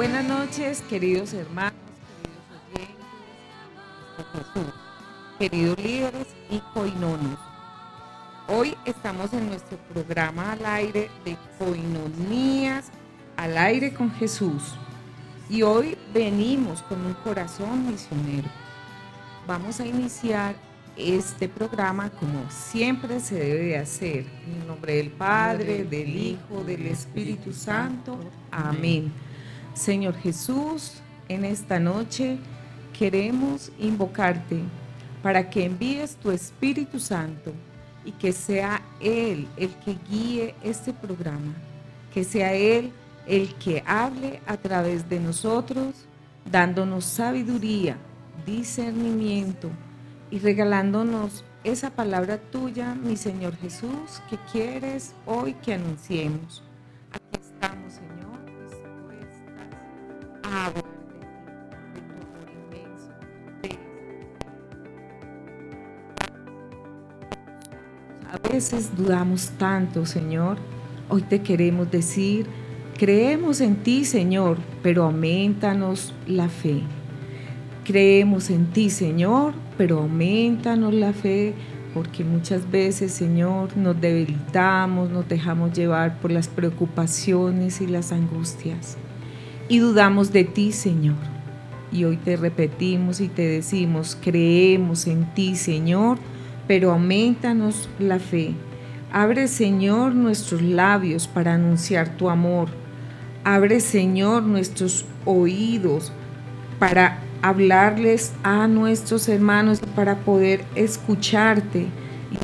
Buenas noches, queridos hermanos, queridos oyentes, queridos líderes y coinonos. Hoy estamos en nuestro programa al aire de Coinonías al aire con Jesús. Y hoy venimos con un corazón misionero. Vamos a iniciar este programa como siempre se debe de hacer. En el nombre del Padre, del Hijo, del Espíritu Santo. Amén. Señor Jesús, en esta noche queremos invocarte para que envíes tu Espíritu Santo y que sea Él el que guíe este programa, que sea Él el que hable a través de nosotros, dándonos sabiduría, discernimiento y regalándonos esa palabra tuya, mi Señor Jesús, que quieres hoy que anunciemos. Aquí estamos, Señor, dispuestas a hablar de ti, de tu amor inmenso, A veces dudamos tanto, Señor. Hoy te queremos decir, creemos en ti, Señor, pero aumentanos la fe. Creemos en ti, Señor, pero aumentanos la fe, porque muchas veces, Señor, nos debilitamos, nos dejamos llevar por las preocupaciones y las angustias. Y dudamos de ti, Señor. Y hoy te repetimos y te decimos, creemos en ti, Señor, pero aumentanos la fe. Abre, Señor, nuestros labios para anunciar tu amor. Abre, Señor, nuestros oídos para hablarles a nuestros hermanos, para poder escucharte y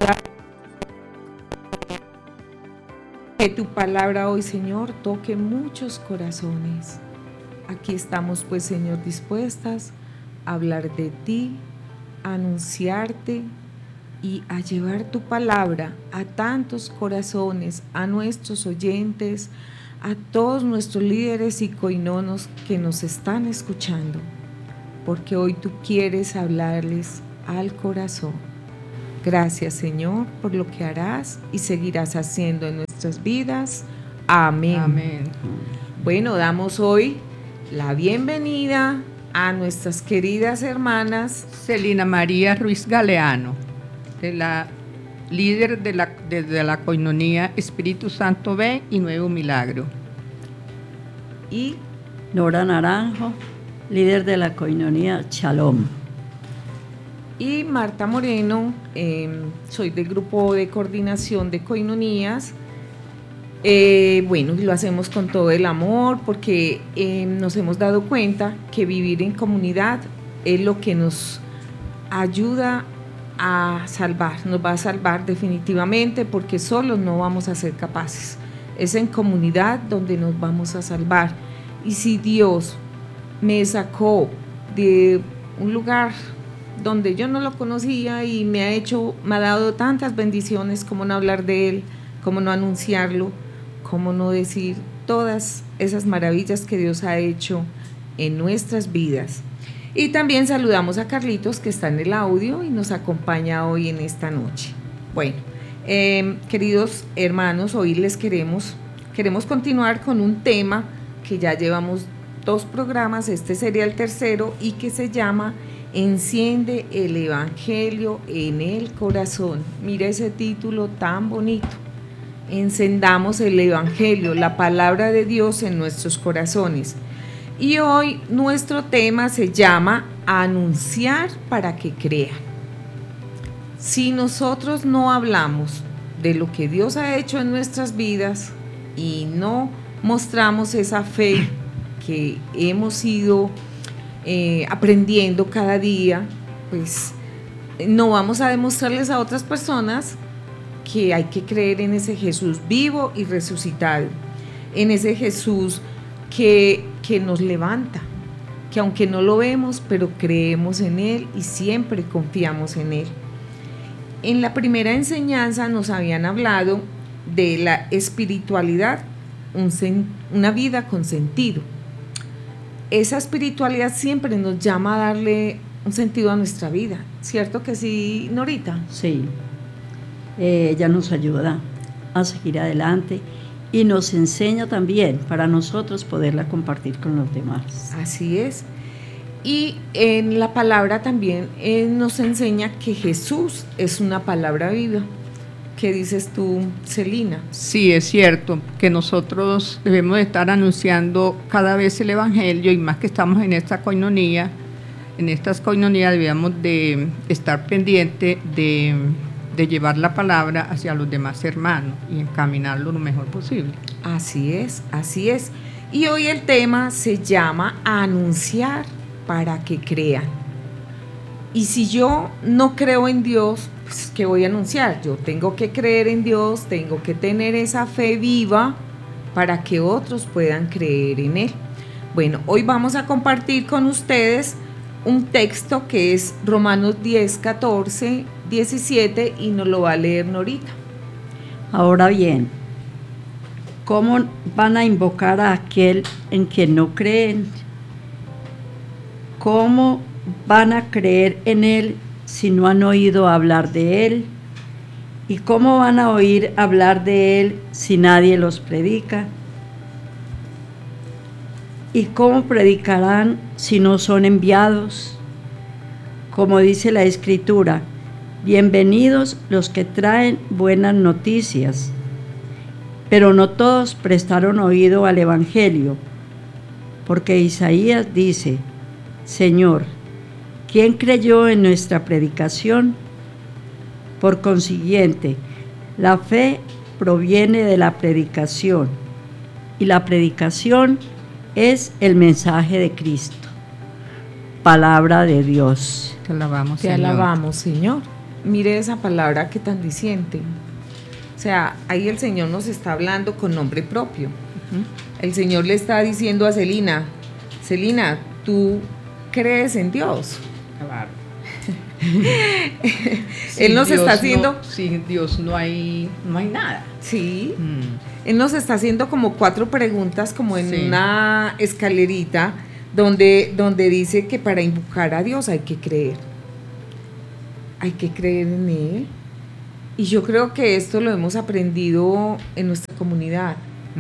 que tu palabra hoy, Señor, toque muchos corazones. Aquí estamos, pues, Señor, dispuestas a hablar de ti, a anunciarte y a llevar tu palabra a tantos corazones, a nuestros oyentes, a todos nuestros líderes y coinonos que nos están escuchando, porque hoy tú quieres hablarles al corazón. Gracias, Señor, por lo que harás y seguirás haciendo en nuestras vidas. Amén. Amén. Bueno, damos hoy la bienvenida a nuestras queridas hermanas Celina María Ruiz Galeano, de la líder de la Coinonía Espíritu Santo Ven y Nuevo Milagro. y Nora Naranjo, líder de la Coinonía Shalom. Y Marta Moreno, soy del grupo de coordinación de Coinonías. Bueno, lo hacemos con todo el amor porque nos hemos dado cuenta que vivir en comunidad es lo que nos ayuda a salvar, nos va a salvar definitivamente porque solos no vamos a ser capaces. Es en comunidad donde nos vamos a salvar. Y si Dios me sacó de un lugar donde yo no lo conocía y me ha dado tantas bendiciones, ¿cómo no hablar de Él? ¿Cómo no anunciarlo? ¿Cómo no decir todas esas maravillas que Dios ha hecho en nuestras vidas? Y también saludamos a Carlitos, que está en el audio y nos acompaña hoy en esta noche. Bueno, queridos hermanos, hoy les queremos continuar con un tema que ya llevamos 2 programas, este sería el tercero, y que se llama Enciende el Evangelio en el corazón. Mira ese título tan bonito. Encendamos el Evangelio, la palabra de Dios en nuestros corazones. Y hoy nuestro tema se llama Anunciar para que crean. Si nosotros no hablamos de lo que Dios ha hecho en nuestras vidas y no mostramos esa fe que hemos ido aprendiendo cada día, pues no vamos a demostrarles a otras personas que hay que creer en ese Jesús vivo y resucitado, en ese Jesús que nos levanta, que aunque no lo vemos, pero creemos en Él y siempre confiamos en Él. En la primera enseñanza nos habían hablado de la espiritualidad, una vida con sentido. Esa espiritualidad siempre nos llama a darle un sentido a nuestra vida, ¿cierto que sí, Norita? Sí, ella nos ayuda a seguir adelante y nos enseña también para nosotros poderla compartir con los demás. Así es. Y en la palabra también nos enseña que Jesús es una palabra viva. ¿Qué dices tú, Celina? Sí, es cierto que nosotros debemos de estar anunciando cada vez el Evangelio, y más que estamos en esta coinonía, en estas coinonías debemos de estar pendientes de llevar la palabra hacia los demás hermanos y encaminarlo lo mejor posible. Así es, así es. Y hoy el tema se llama anunciar para que crean. Y si yo no creo en Dios, pues ¿qué voy a anunciar? Yo tengo que creer en Dios, tengo que tener esa fe viva para que otros puedan creer en Él. Bueno, hoy vamos a compartir con ustedes un texto que es Romanos 10, 14, 17 y nos lo va a leer Norita. Ahora bien, ¿cómo van a invocar a aquel en quien no creen? ¿Cómo van a creer en Él si no han oído hablar de Él? ¿Y cómo van a oír hablar de Él si nadie los predica? ¿Y cómo predicarán si no son enviados? Como dice la Escritura, bienvenidos los que traen buenas noticias. Pero no todos prestaron oído al Evangelio, porque Isaías dice, Señor, ¿quién creyó en nuestra predicación? Por consiguiente, la fe proviene de la predicación, y la predicación es el mensaje de Cristo. Palabra de Dios. Te alabamos, Te Señor. alabamos, Señor. Mire esa palabra que tan diciente. O sea, ahí el Señor nos está hablando con nombre propio. El Señor le está diciendo a Celina, Celina, ¿tú crees en Dios? Claro. Él nos está haciendo... Sin Dios no hay nada. Sí. Él nos está haciendo como 4 preguntas, como en una escalerita, donde dice que para invocar a Dios hay que creer. Hay que creer en Él. Y yo creo que esto lo hemos aprendido en nuestra comunidad.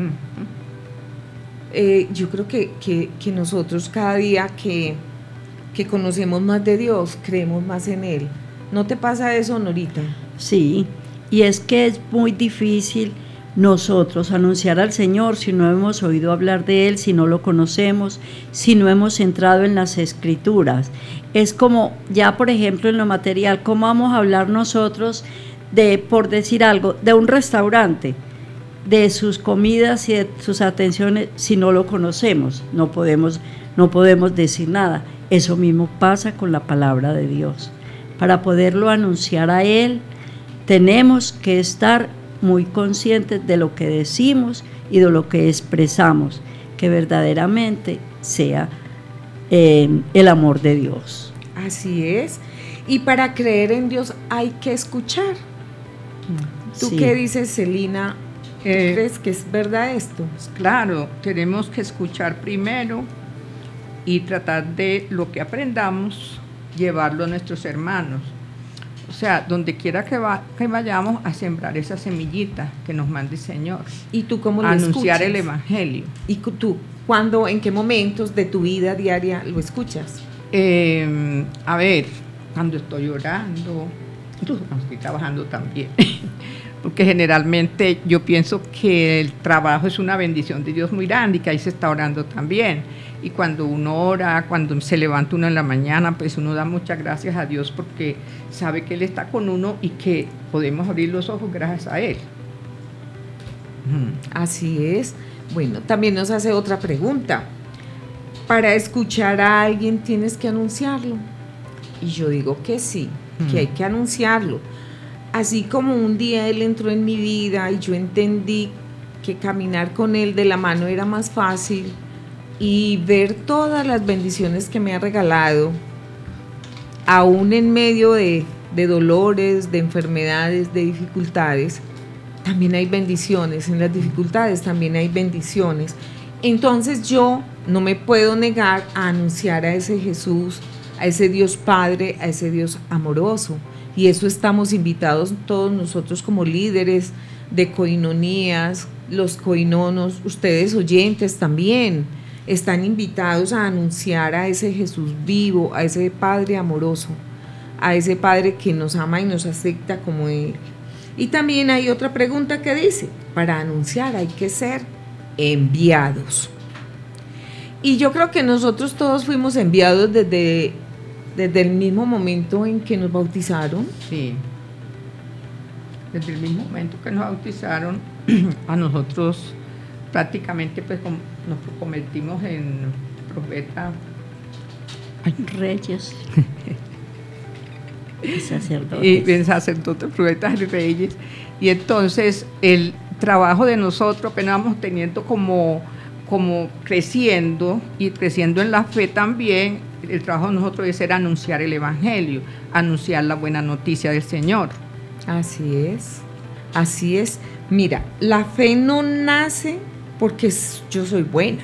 Yo creo que nosotros cada día que conocemos más de Dios, creemos más en Él. ¿No te pasa eso, Norita? Sí, y es que es muy difícil nosotros anunciar al Señor si no hemos oído hablar de Él, si no lo conocemos, si no hemos entrado en las Escrituras. Es como, ya por ejemplo en lo material, ¿cómo vamos a hablar nosotros de, por decir algo, de un restaurante, de sus comidas y de sus atenciones si no lo conocemos? No podemos decir nada. Eso mismo pasa con la palabra de Dios. Para poderlo anunciar a Él, tenemos que estar muy conscientes de lo que decimos y de lo que expresamos, que verdaderamente sea el amor de Dios. Así es. Y para creer en Dios hay que escuchar. ¿Tú Sí. qué dices, Celina? ¿Tú crees que es verdad esto? Claro, tenemos que escuchar primero y tratar de lo que aprendamos, llevarlo a nuestros hermanos. O sea, donde quiera que vayamos a sembrar esa semillita que nos mande el Señor. ¿Y tú cómo lo Anunciar escuchas? el Evangelio. ¿Y tú cuándo, en qué momentos de tu vida diaria lo escuchas? A ver, cuando estoy orando, incluso cuando estoy trabajando también, porque generalmente yo pienso que el trabajo es una bendición de Dios muy grande y que ahí se está orando también. Y cuando uno ora, cuando se levanta uno en la mañana, pues uno da muchas gracias a Dios porque sabe que Él está con uno y que podemos abrir los ojos gracias a Él. Así es. Bueno, también nos hace otra pregunta. Para escuchar a alguien tienes que anunciarlo. Y yo digo que sí, que hay que anunciarlo. Así como un día Él entró en mi vida y yo entendí que caminar con Él de la mano era más fácil y ver todas las bendiciones que me ha regalado, aún en medio de dolores, de enfermedades, de dificultades, también hay bendiciones. En las dificultades también hay bendiciones. Entonces yo no me puedo negar a anunciar a ese Jesús, a ese Dios Padre, a ese Dios amoroso. Y eso estamos invitados todos nosotros como líderes de coinonías, los coinonos, ustedes oyentes también, están invitados a anunciar a ese Jesús vivo, a ese Padre amoroso, a ese Padre que nos ama y nos acepta como Él. Y también hay otra pregunta que dice, para anunciar hay que ser enviados. Y yo creo que nosotros todos fuimos enviados desde el mismo momento en que nos bautizaron. Sí. Desde el mismo momento que nos bautizaron, a nosotros prácticamente pues nos convertimos en profeta. Reyes. Sacerdotes. Y en sacerdotes, profetas y reyes. Y entonces el trabajo de nosotros apenas vamos teniendo como creciendo y creciendo en la fe también. El trabajo de nosotros es ser anunciar el evangelio, anunciar la buena noticia del Señor. Así es, así es. Mira, la fe no nace porque yo soy buena.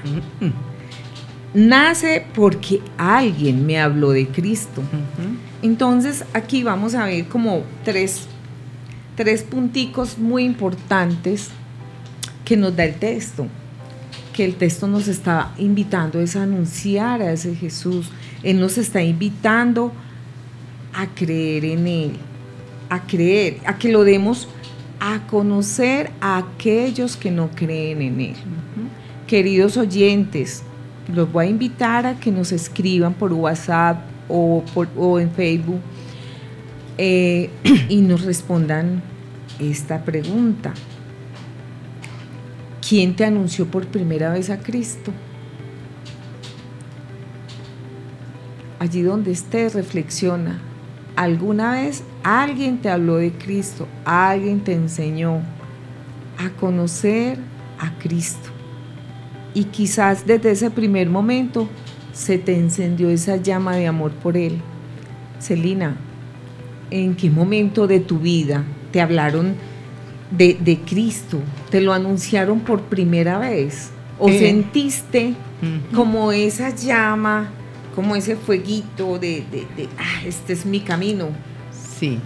Nace porque alguien me habló de Cristo. Entonces aquí vamos a ver como tres punticos muy importantes que nos da el texto. Que el texto nos está invitando es a anunciar a ese Jesús. Él nos está invitando a creer en Él, a creer, a que lo demos a conocer a aquellos que no creen en Él. Queridos oyentes, los voy a invitar a que nos escriban por WhatsApp o en Facebook y nos respondan esta pregunta. ¿Quién te anunció por primera vez a Cristo? Allí donde estés, reflexiona. ¿Alguna vez alguien te habló de Cristo? ¿Alguien te enseñó a conocer a Cristo? Y quizás desde ese primer momento se te encendió esa llama de amor por Él. Celina, ¿en qué momento de tu vida te hablaron de Cristo? ¿Te lo anunciaron por primera vez? ¿O sentiste como esa llama, como ese fueguito de este es mi camino? Sí,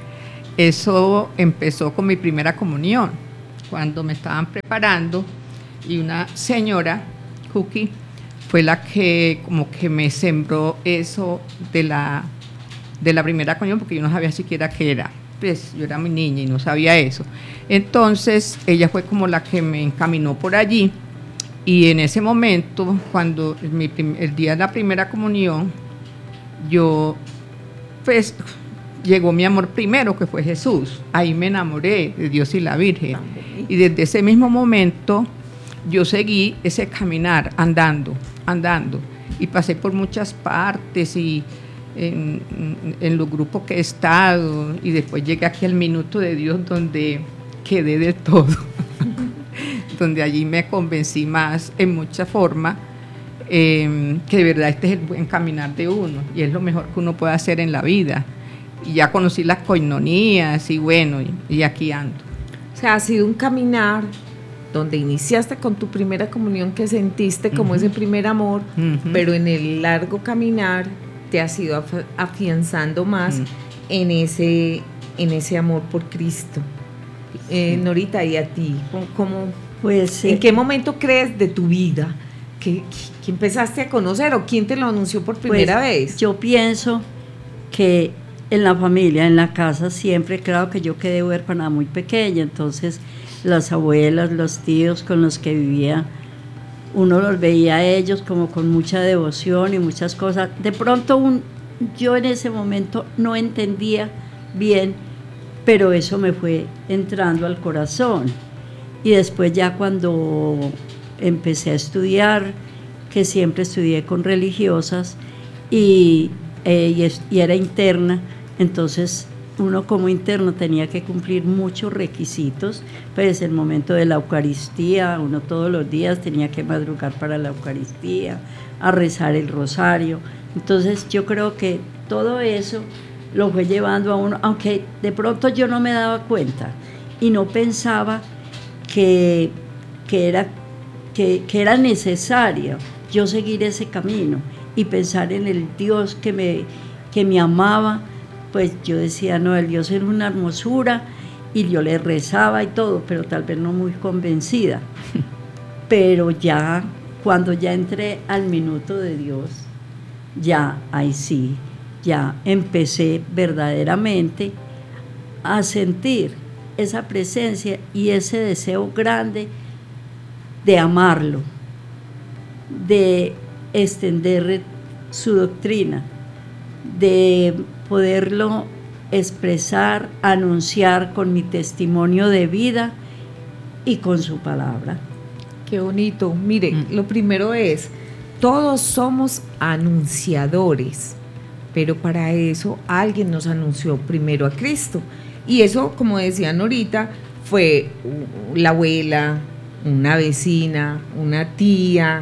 eso empezó con mi primera comunión, cuando me estaban preparando y una señora, Cookie, fue la que como que me sembró eso de la primera comunión, porque yo no sabía siquiera qué era. Pues yo era muy niña y no sabía eso. Entonces ella fue como la que me encaminó por allí, y en ese momento, cuando el día de la primera comunión, yo pues llegó mi amor primero, que fue Jesús. Ahí me enamoré de Dios y la Virgen, y desde ese mismo momento yo seguí ese caminar andando, y pasé por muchas partes y en los grupos que he estado, y después llegué aquí al Minuto de Dios, donde quedé de todo, donde allí me convencí más en mucha forma que de verdad este es el buen caminar de uno y es lo mejor que uno puede hacer en la vida. Y ya conocí las coinonías y bueno, y aquí ando. O sea, ha sido un caminar donde iniciaste con tu primera comunión, que sentiste como ese primer amor, pero en el largo caminar te has ido afianzando más en ese amor por Cristo. Norita, ¿y a ti? ¿Cómo, pues, ¿en qué momento crees de tu vida que empezaste a conocer, o quién te lo anunció por primera vez? Yo pienso que en la familia, en la casa, siempre, claro que yo quedé huérfana muy pequeña, entonces las abuelas, los tíos con los que vivía, uno los veía a ellos como con mucha devoción y muchas cosas. De pronto yo en ese momento no entendía bien, pero eso me fue entrando al corazón. Y después ya cuando empecé a estudiar, que siempre estudié con religiosas y era interna, entonces uno como interno tenía que cumplir muchos requisitos, pues el momento de la Eucaristía, uno todos los días tenía que madrugar para la Eucaristía, a rezar el rosario. Entonces yo creo que todo eso lo fue llevando a uno, aunque de pronto yo no me daba cuenta y no pensaba que era necesario yo seguir ese camino y pensar en el Dios que me amaba. Pues yo decía, no, el Dios era una hermosura y yo le rezaba y todo, pero tal vez no muy convencida. Pero ya, cuando ya entré al minuto de Dios, ya, ahí sí, ya empecé verdaderamente a sentir esa presencia y ese deseo grande de amarlo, de extender su doctrina, de poderlo expresar, anunciar con mi testimonio de vida y con su palabra. Qué bonito. Mire, lo primero es, todos somos anunciadores, pero para eso alguien nos anunció primero a Cristo. Y eso, como decían ahorita, fue la abuela, una vecina, una tía,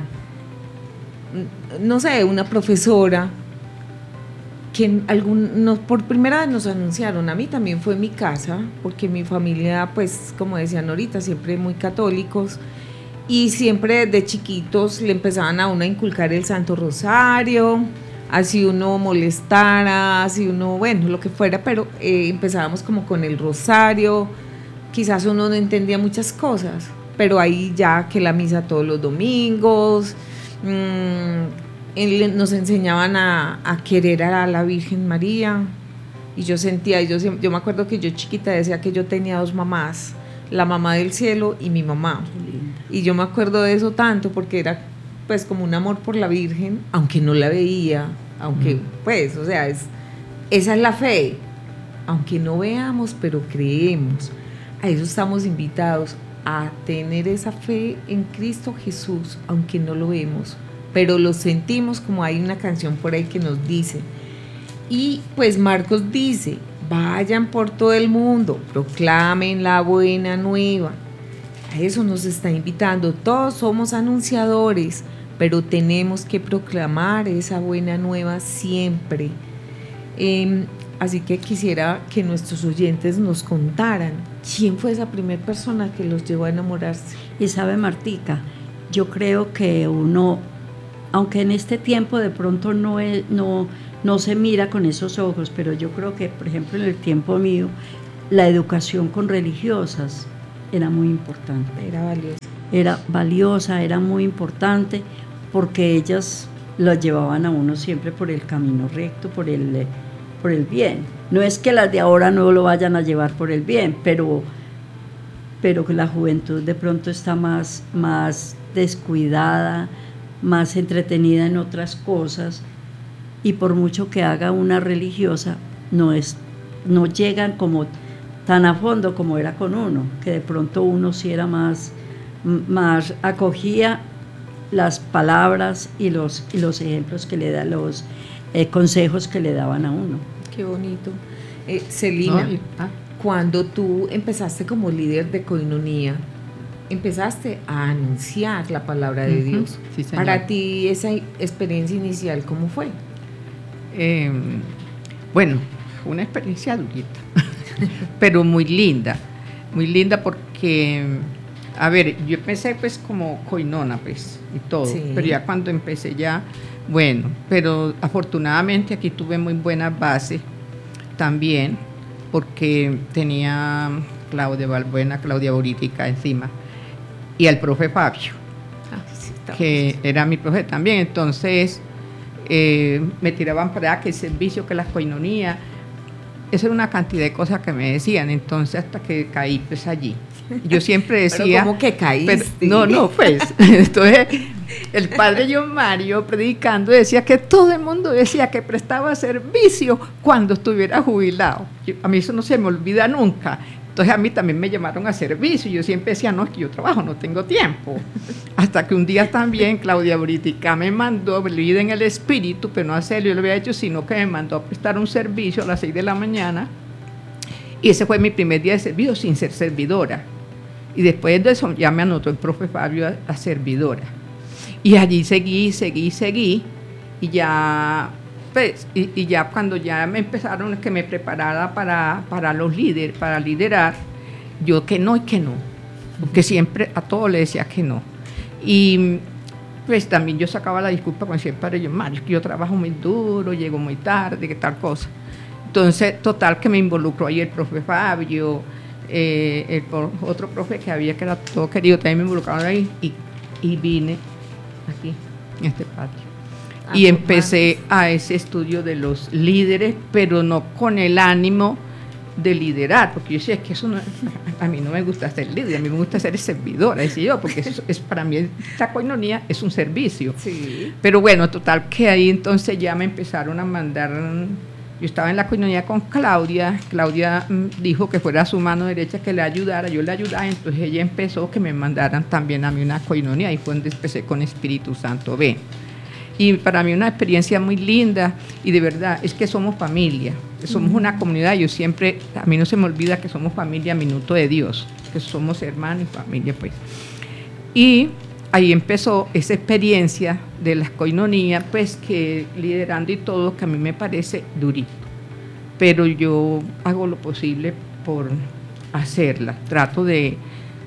no sé, una profesora, que por primera vez nos anunciaron. A mí también fue en mi casa, porque mi familia, pues, como decían ahorita, siempre muy católicos, y siempre de chiquitos le empezaban a uno a inculcar el Santo Rosario, así uno molestara, así uno, bueno, lo que fuera, pero empezábamos como con el rosario. Quizás uno no entendía muchas cosas, pero ahí ya que la misa todos los domingos, nos enseñaban a querer a la Virgen María, y yo sentía, yo me acuerdo que yo chiquita decía que yo tenía dos mamás, la mamá del cielo y mi mamá, y yo me acuerdo de eso tanto porque era pues como un amor por la Virgen, aunque no la veía, aunque pues, o sea, esa es la fe, aunque no veamos, pero creemos. A eso estamos invitados, a tener esa fe en Cristo Jesús, aunque no lo vemos, pero lo sentimos, como hay una canción por ahí que nos dice. Y pues Marcos dice, vayan por todo el mundo, proclamen la buena nueva. A eso nos está invitando. Todos somos anunciadores, pero tenemos que proclamar esa buena nueva siempre. Así que quisiera que nuestros oyentes nos contaran quién fue esa primera persona que los llevó a enamorarse. Y sabe, Martica, yo creo que uno, aunque en este tiempo de pronto no se mira con esos ojos, pero yo creo que, por ejemplo, en el tiempo mío, la educación con religiosas era muy importante. Era valiosa, era muy importante, porque ellas las llevaban a uno siempre por el camino recto, por el bien. No es que las de ahora no lo vayan a llevar por el bien, pero que la juventud de pronto está más descuidada, más entretenida en otras cosas, y por mucho que haga una religiosa, no llegan como tan a fondo como era con uno, que de pronto uno sí era más acogía las palabras y los ejemplos que le da, los consejos que le daban a uno. Qué bonito. Celina, cuando tú empezaste como líder de Koinonía, empezaste a anunciar la palabra de Dios. Sí, señor. Para ti, esa experiencia inicial, ¿cómo fue? Bueno, fue una experiencia durita, pero muy linda porque, a ver, yo empecé pues como coinona pues y todo, sí. Pero ya cuando empecé ya, bueno, pero afortunadamente aquí tuve muy buenas bases también, porque tenía Claudia Balbuena, Claudia Borítica encima, y al profe Fabio, que era mi profe también. Entonces me tiraban para allá que el servicio, que las coinonías, eso era una cantidad de cosas que me decían. Entonces hasta que caí pues allí. Yo siempre decía... ¿Pero cómo que caíste? No, pues. Entonces el padre John Mario predicando decía que todo el mundo decía que prestaba servicio cuando estuviera jubilado. A mí eso no se me olvida nunca. Entonces a mí también me llamaron a servicio. Yo siempre decía, no, es que yo trabajo, no tengo tiempo. Hasta que un día también Claudia Borítica me mandó, líder en el espíritu, pero no hacerlo, yo lo había hecho, sino que me mandó a prestar un servicio a las 6 de la mañana. Y ese fue mi primer día de servicio sin ser servidora. Y después de eso ya me anotó el profe Fabio a servidora. Y allí seguí, y ya... Pues, y ya cuando ya me empezaron que me preparara para los líderes, para liderar, yo que no, porque siempre a todo le decía que no. Y pues también yo sacaba la disculpa con siempre yo, Mario, que yo trabajo muy duro, llego muy tarde, que tal cosa. Entonces, total que me involucró ahí el profe Fabio, otro profe que había, que era todo querido, también me involucraron ahí, y vine aquí, en este patio. Y empecé a ese estudio de los líderes, pero no con el ánimo de liderar, porque yo decía, es que eso no, a mí no me gusta ser líder, a mí me gusta ser servidora, decía yo, porque es para mí esta coinonía es un servicio. Sí. Pero bueno, total que ahí entonces ya me empezaron a mandar. Yo estaba en la coinonía con Claudia dijo que fuera su mano derecha, que le ayudara, yo le ayudaba, entonces ella empezó que me mandaran también a mí una coinonía, y fue donde empecé con Espíritu Santo B. Y para mí una experiencia muy linda, y de verdad es que somos familia, somos una comunidad. Yo siempre, a mí no se me olvida que somos familia, Minuto de Dios, que somos hermanos y familia, pues. Y ahí empezó esa experiencia de las coinonías, pues que liderando y todo, que a mí me parece durito, pero yo hago lo posible por hacerla, trato de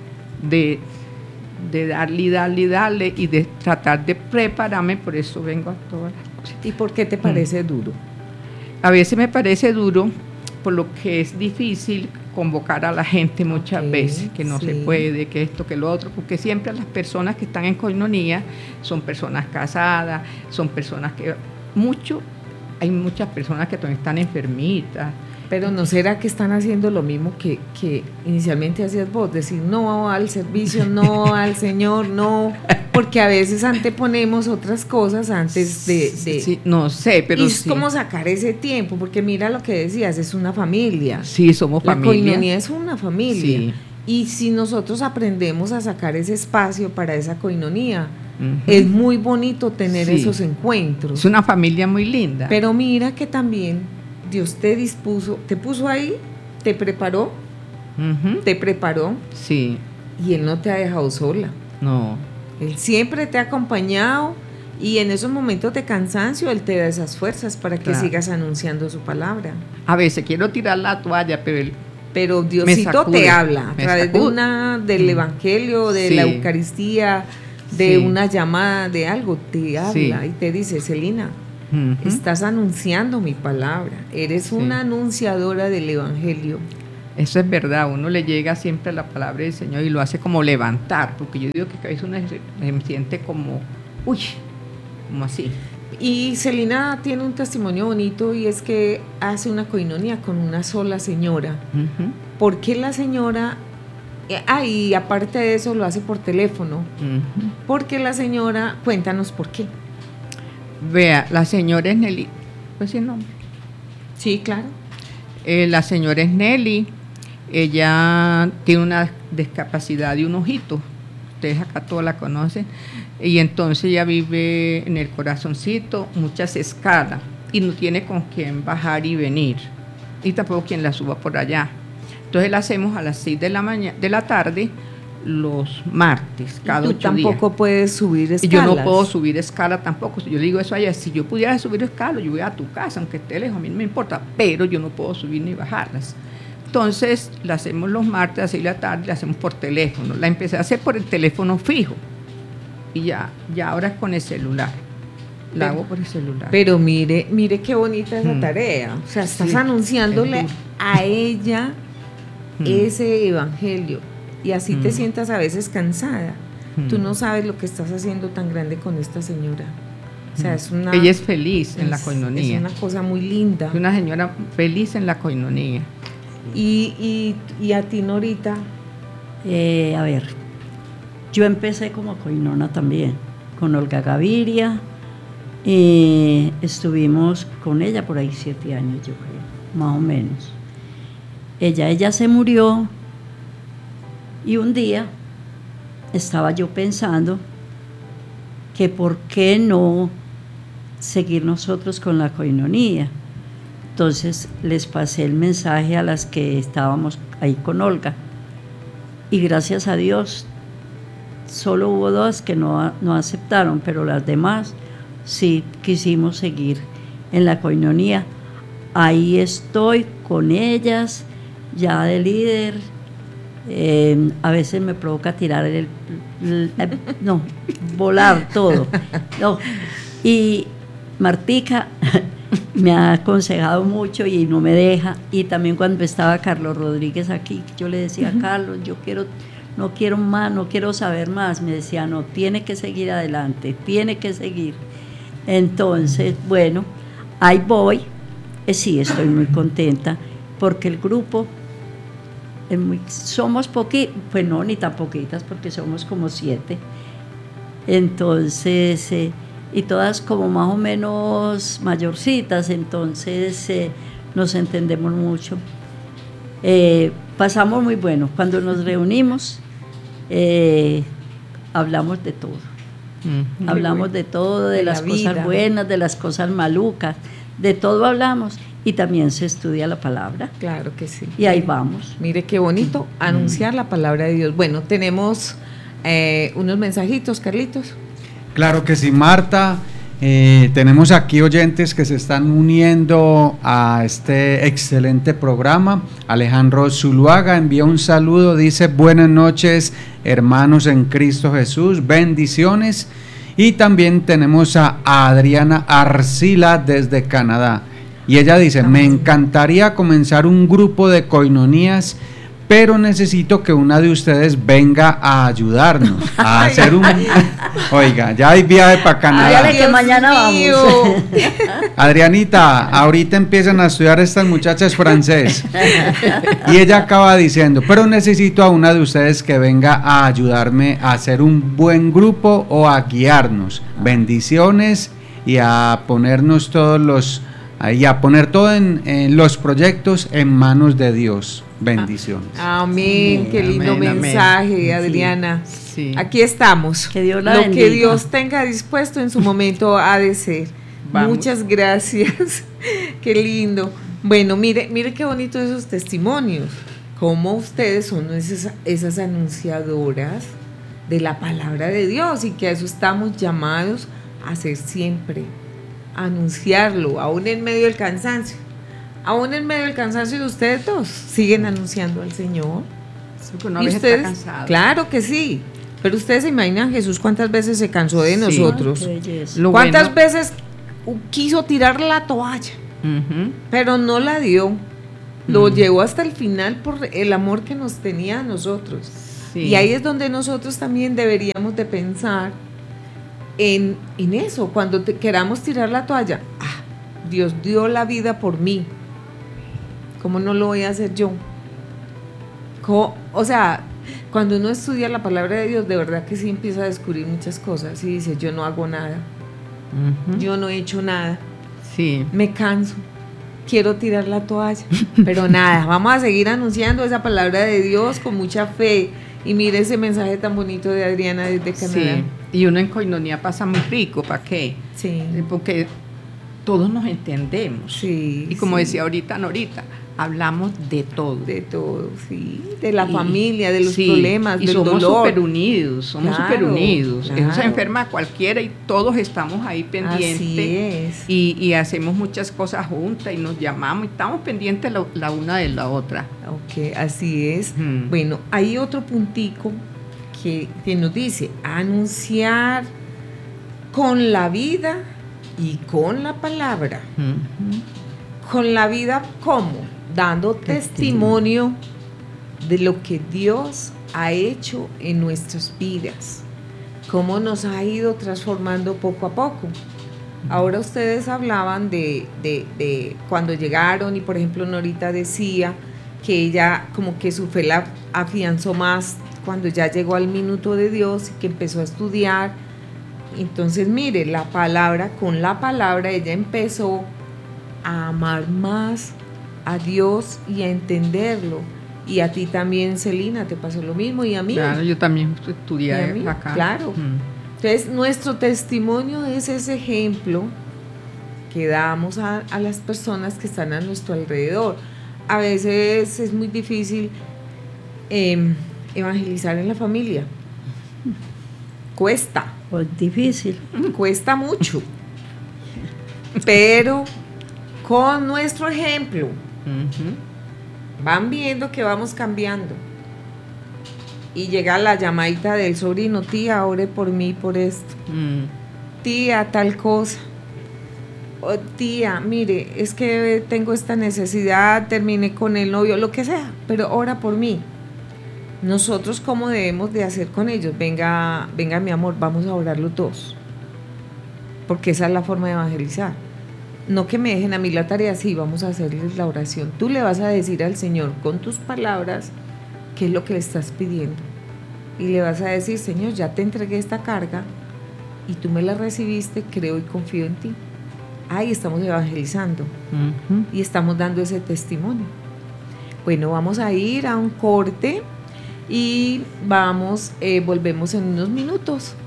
darle y de tratar de prepararme, por eso vengo a todas las cosas. ¿Y por qué te parece duro? A veces me parece duro por lo que es difícil convocar a la gente muchas veces, que no se puede, que esto, que lo otro, porque siempre las personas que están en coinonía son personas casadas, son personas que hay muchas personas que todavía están enfermitas. Pero ¿no será que están haciendo lo mismo que inicialmente hacías vos? Decir no al servicio, no al Señor, no, porque a veces anteponemos otras cosas antes de sí, no sé, pero y es sí. como sacar ese tiempo, porque mira lo que decías, es una familia. Sí, somos familia. La coinonía es una familia. Sí. Y si nosotros aprendemos a sacar ese espacio para esa coinonía, es muy bonito tener esos encuentros. Es una familia muy linda. Pero mira que también Dios te puso ahí, te preparó, Sí. y Él no te ha dejado sola. No. Él siempre te ha acompañado, y en esos momentos de cansancio Él te da esas fuerzas para que sigas anunciando su palabra. A veces quiero tirar la toalla, pero Diosito te habla a través del Evangelio, de la Eucaristía, de una llamada, de algo, te habla y te dice, Celina, estás anunciando mi palabra, eres una anunciadora del Evangelio. Eso es verdad, uno le llega siempre a la palabra del Señor y lo hace como levantar, porque yo digo que a veces uno se siente como, como así. Y Celina tiene un testimonio bonito, y es que hace una coinonía con una sola señora. ¿Por qué la señora? Y aparte de eso lo hace por teléfono. Porque la señora, cuéntanos por qué. Vea, la señora es Nelly. ¿Puedo decir el nombre? Sí, claro. La señora es Nelly. Ella tiene una discapacidad de un ojito. Ustedes acá todos la conocen. Y entonces ella vive en el Corazoncito, muchas escalas, y no tiene con quién bajar y venir, y tampoco quien la suba por allá. Entonces la hacemos a las 6 de la tarde los martes, cada 8 días. Tú tampoco puedes subir escalas. Y yo no puedo subir escala tampoco. Yo le digo eso a ella, si yo pudiera subir escalas, yo voy a tu casa, aunque esté lejos, a mí no me importa, pero yo no puedo subir ni bajarlas. Entonces la hacemos los martes a las 6 de la tarde, la hacemos por teléfono. La empecé a hacer por el teléfono fijo, y ya ahora es con el celular. La hago por el celular. Pero mire qué bonita esa tarea. O sea, estás anunciándole a ella ese evangelio, y así te sientas a veces cansada. Tú no sabes lo que estás haciendo tan grande con esta señora. O sea, ella es feliz en la coinonía. Es una cosa muy linda. Es una señora feliz en la coinonía. Y a ti, Norita. A ver, yo empecé como coinona también, con Olga Gaviria. Estuvimos con ella por ahí 7 años, yo creo, más o menos. Ella se murió, y un día estaba yo pensando que por qué no seguir nosotros con la coinonía. Entonces les pasé el mensaje a las que estábamos ahí con Olga, y gracias a Dios solo hubo 2 que no aceptaron, pero las demás sí quisimos seguir en la coinonía. Ahí estoy con ellas ya de líder. A veces me provoca tirar volar todo. No. Y Martica me ha aconsejado mucho y no me deja. Y también cuando estaba Carlos Rodríguez aquí, yo le decía, Carlos, no quiero más, no quiero saber más. Me decía, no, tiene que seguir adelante, tiene que seguir. Entonces, bueno, ahí voy. Sí, estoy muy contenta porque el grupo somos poquitas, pues no, ni tan poquitas porque somos como 7. Entonces, y todas como más o menos mayorcitas, entonces nos entendemos mucho. Pasamos muy bueno. Cuando nos reunimos, hablamos de todo. Hablamos de todo, de las cosas buenas, de las cosas malucas, de todo hablamos. Y también se estudia la palabra. Claro que sí. Y ahí vamos. Mire qué bonito anunciar la palabra de Dios. Bueno, tenemos unos mensajitos, Carlitos. Claro que sí, Marta. Tenemos aquí oyentes que se están uniendo a este excelente programa. Alejandro Zuluaga envía un saludo, dice: buenas noches, hermanos en Cristo Jesús, bendiciones. Y también tenemos a Adriana Arcila desde Canadá. Y ella dice: me encantaría comenzar un grupo de coinonías, pero necesito que una de ustedes venga a ayudarnos a hacer un... Oiga, ya hay viaje para Canadá. Dígale que mañana vamos. Adrianita, ahorita empiezan a estudiar estas muchachas francés. Y ella acaba diciendo: pero necesito a una de ustedes que venga a ayudarme a hacer un buen grupo o a guiarnos. Bendiciones y a ponernos y a poner todo en los proyectos en manos de Dios. Bendiciones. Amén, qué lindo mensaje, Adriana. Sí. Aquí estamos. Que Dios la Lo bendiga. que Dios tenga dispuesto en su momento ha de ser. Vamos. Muchas gracias. Qué lindo. Bueno, mire qué bonito esos testimonios. Cómo ustedes son esas anunciadoras de la palabra de Dios, y que a eso estamos llamados a hacer siempre. Anunciarlo, aún en medio del cansancio. Aún en medio del cansancio de ustedes dos siguen anunciando al Señor. Una ¿Y vez ustedes? está cansado. Claro que sí. Pero ustedes se imaginan Jesús cuántas veces se cansó de nosotros. Ay, qué belleza. Lo ¿Cuántas bueno- veces quiso tirar la toalla? Ujú. Pero no la dio. Lo llevó hasta el final por el amor que nos tenía a nosotros. Sí. Y ahí es donde nosotros también deberíamos de pensar en eso. Cuando queramos tirar la toalla, Dios dio la vida por mí. ¿Cómo no lo voy a hacer yo? O sea, cuando uno estudia la palabra de Dios, de verdad que sí empieza a descubrir muchas cosas y dice: yo no hago nada, Ujú. yo no he hecho nada, Sí. me canso, quiero tirar la toalla, pero nada, vamos a seguir anunciando esa palabra de Dios con mucha fe. Y mire ese mensaje tan bonito de Adriana desde Canadá. Sí. Y uno en coinonía pasa muy rico, ¿para qué? Sí, Porque todos nos entendemos. sí. Y como sí. decía ahorita Norita, hablamos de todo. De todo, sí, de la Y- familia, de los sí, problemas, y del somos dolor. súper unidos, Claro, Eso se claro. enferma a cualquiera y todos estamos ahí pendientes. Así es. Y hacemos muchas cosas juntas y nos llamamos y estamos pendientes la una de la otra. Ok, así es. Mm. Bueno, hay otro puntico que nos dice: anunciar con la vida y con la palabra. Con la vida, ¿cómo? Dando testimonio de lo que Dios ha hecho en nuestras vidas, cómo nos ha ido transformando poco a poco. Ahora ustedes hablaban de cuando llegaron, y por ejemplo Norita decía que ella como que su fe la afianzó más cuando ya llegó al minuto de Dios y que empezó a estudiar. Entonces mire, la palabra, con la palabra ella empezó a amar más a Dios y a entenderlo. Y a ti también, Celina, te pasó lo mismo, y a mí. Claro, yo también Y a estudié mí, acá. claro. Entonces, nuestro testimonio es ese ejemplo que damos a las personas que están a nuestro alrededor. A veces es muy difícil evangelizar en la familia. Cuesta Difícil. mucho. Pero con nuestro ejemplo Ujú. van viendo que vamos cambiando. Y llega la llamadita del sobrino: tía, ore por mí por esto. Mm. Tía, tal cosa. oh, tía, mire, es que tengo esta necesidad, terminé con el novio, lo que sea, pero ora por mí. Nosotros, ¿cómo debemos de hacer con ellos? Venga, venga, mi amor, vamos a orar los dos. Porque esa es la forma de evangelizar. No que me dejen a mí la tarea, sí, vamos a hacerles la oración. Tú le vas a decir al Señor con tus palabras qué es lo que le estás pidiendo. Y le vas a decir, Señor, ya te entregué esta carga y tú me la recibiste, creo y confío en ti. Ahí estamos evangelizando y estamos dando ese testimonio. Bueno, vamos a ir a un corte y volvemos en unos minutos.